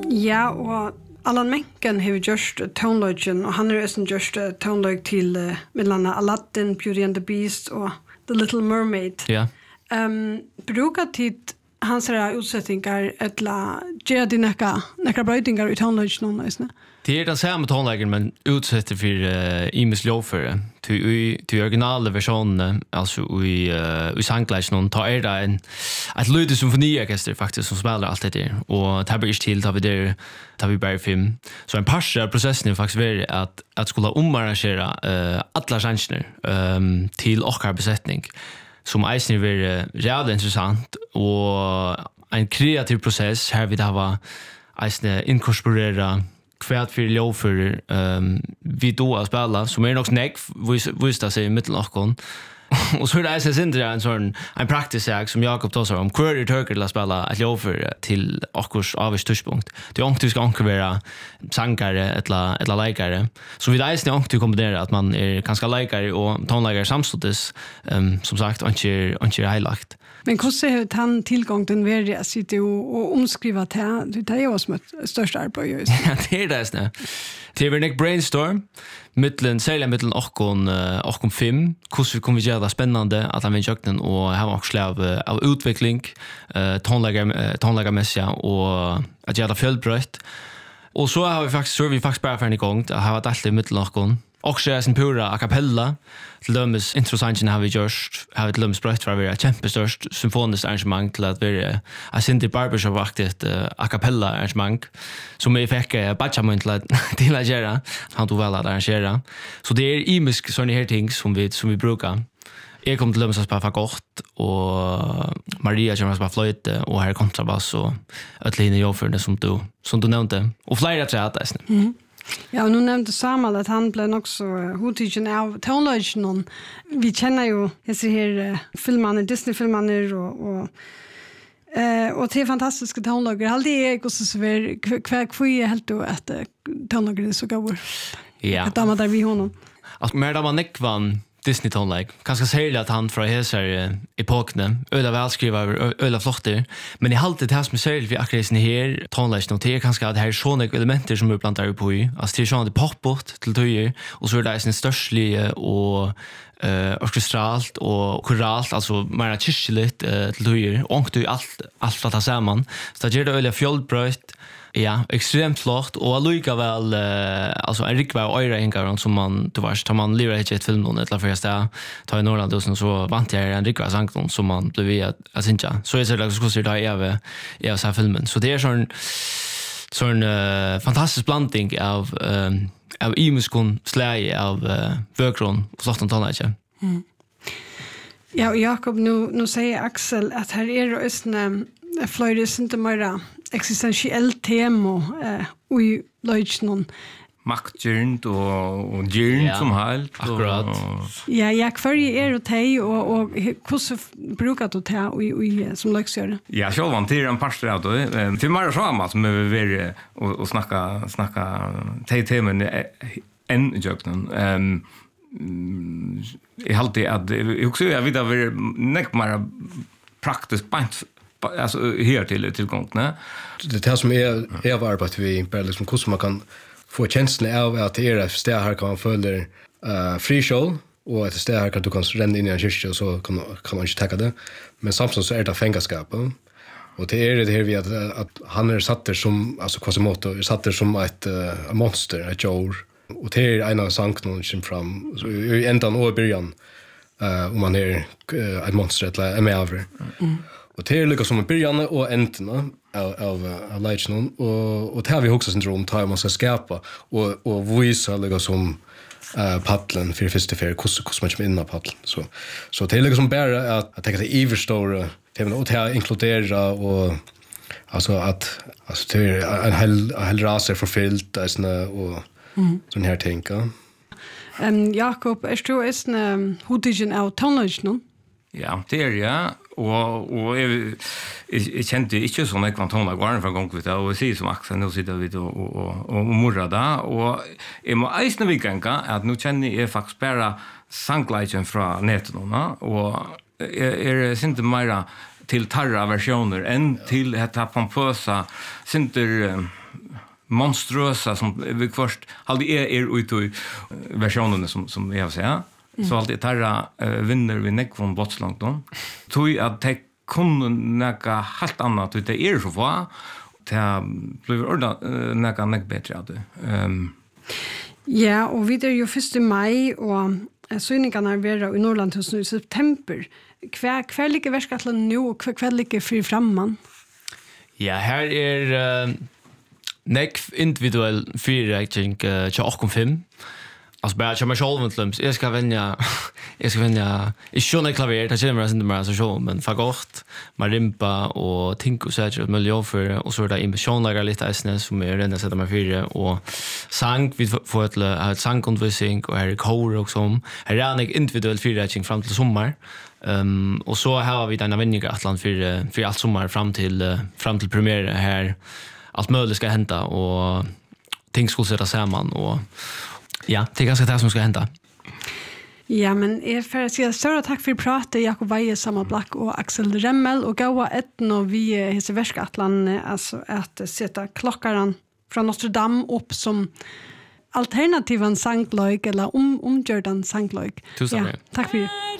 Ja, og Alan Menken har gjort tonelagen, og han har også gjort tonelag til mellom Aladdin, Beauty and the Beast og The Little Mermaid. Ja. Brukar tid hans utsättningar eller gör det några brödingar i tonelagen någon nästan. Det är den samma tonlagen men utsätter för Imis Loffer till originalversionen alltså i sanglagen någon tar det en ett lite symfoniorkester faktiskt som spelar allt det och tar vi till tar vi bara film så en parsa processen faktiskt är att skulle omarrangera alla chanser till och besättning som eisen är reellt intressant och en kreativ process här vi det var eisen inkorporera kvärt för låfer vi då att spela som är nog snack visst att säga mitten och och så där så inte en sån en practice som Jakob tar om query turkey att spela att låfer till akurs avståndspunkt det är inte ska ankvera sankare eller likare så vi där är inte kombinera att man är ganska likare och tonläggare samstödes som sagt inte highlight. Men hur ser han tillgång den värre att sitta och omskriva det är ju som ett störst arbete just. Ja, det är det. Det är en brainstorm mitteln och 5. Hur vi kommer göra det spännande att använda jöknen och ha också av utveckling tonläggarmässiga och att göra det följdbrött. Och så har vi faktiskt bara för en gång att ha allt i mitteln och också är en pura a cappella till dömes introsanten har vi gjort har ett löms brött för att vara kämpestörst symfoniskt arrangemang till att vara a synthi barbershop-aktigt a cappella arrangemang som vi fick Bachamun till att göra han tog väl att arrangera så det är imisk sådana här ting som vi brukar. Jag kom till löms att spela fagott och Maria kommer att spela flöjte och här kontrabass och ett linje jobbförande som du nämnde och flera träd. Ja, och nu nämnde Samuel att han blev också hottigen av tonelagen. Vi känner ju dessa här filmerna, Disney-filmerna och det är fantastiska tonelager. Alltid är också så kvar är helt då att tonelager är så goda. Ja. Att de där vi honom. Alltså mer där man nekvan Disney tonlag. Kanske säga att han från hesar epokne öla välskriva öla flotter, men i halt det här som säger vi akkurat här tonlagen och det är kanske att det här såna elementer som vi plantar på i. Alltså det är såna det poppot till tojer och så är det en störstlig och orkestralt och koralt alltså mer kyrkligt till tojer och det allt att ta samman. Så det gör det öla fjollbröt. Ja, extremt flott och allika väl alltså en riktig öra hingar som man då vars tar man lever ett film någon eller första ta i Norrland och så vant jag en riktig sång som man blev att synja. Så är det också så där är så filmen. Så det är sån fantastisk blandning av imuskon släge av vökron och sånt tonage. Ja, och Jakob nu säger Axel att här är det en flöjdes inte mer existentiellt tema i löjtnon. Maktgyrnt och gyrnt som helt. Akkurat. Ja, jag följer och te och hur brukar du ta som löjtsgör? Ja, självan till en pastor av det. Till mer samma som vi vill och snacka temen en jöknen. Jag alltid att också jag vet att vi näck mer praktiskt alltså här till gång, ne? Det här som är arbetat vi bara liksom hur man kan få känslan av att det är ett ställe här kan man följa free show och ett ställe här kan du kan ränna in i en kyrka och så kan man inte täcka det. Men samtidigt så är det fängskap. Och det är det här vi att han är satt där som alltså Quasimodo är satt där som ett monster, ett djur. Och det är en av sanktionen som fram i ändan och början om man är ett monster eller en över. Och det är liksom som en början och änden av legenden och det har vi också syndrom tar man ska skapa och visa liksom som paddlen för första för hur man kommer in på paddlen så det är liksom bara att tänka det överstora teman och det inkludera och alltså det är en hel raser förfyllt och sån här tänka. Jakob, är du en hottigen av tonlagen? Ja, det är jag. Och jag kände inte så mycket från tonlag var för gång vid och se som Axel nu sitter vi och morra där och jag må ägna vi gänga att nu känner jag faktiskt bara sanglagen från nätet och är inte mera till tarra versioner än till detta pompösa synter monstruösa som vi först alltid är ute i versionerna som jag säger. Så alltid tarra vinner vi neck från botslångt då. Tog att det kunde näka helt annat ut det är så va. Det blir ordat näka bättre att Ja, och vi är ju 1. maj och synningarna är i Norrland i september. Kvar ligger verkatlen nu och kvar ligger fri framman? Ja, här är nek individuell fyrräkning till 8,5. Alltså bara jag själv inte jag ska vänja i sjönne klaver det känner jag inte mer så men för gott marimpa och tinko säger miljö för och så där emotionella lite äsnes som är den sätta mig för och sang vi får ett sångkonversering och här kor och som här är en individuell fyrräkning fram till sommar. Och så har vi denna vänniga Atlant för allt sommar fram till premiär här allt möjligt ska hända och ting ska sätta samman och ja, det är ganska det som ska hända. Ja, men jag får säga större tack för pratet Jakob Weihe, Samma Black och Axel Remmel och gaua etno vi hese verskatlan alltså att sätta klockaran från Notre Dame upp som alternativen sanglöjk eller omgjördan sanglöjk. Tusen ja, tack för det.